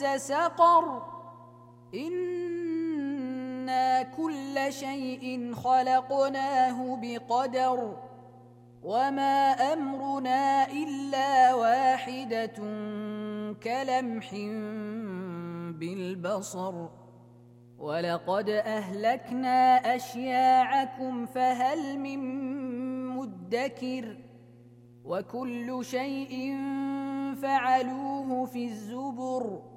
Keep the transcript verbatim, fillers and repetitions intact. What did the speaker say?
ومس سقر إنا كل شيء خلقناه بقدر وما أمرنا إلا واحدة كلمح بالبصر ولقد أهلكنا أشياعكم فهل من مدكر وكل شيء فعلوه في الزبر